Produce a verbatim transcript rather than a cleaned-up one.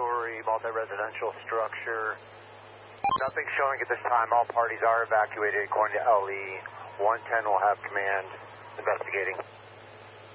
story multi-residential structure. Nothing showing at this time. All parties are evacuated according to L E. one ten will have command investigating.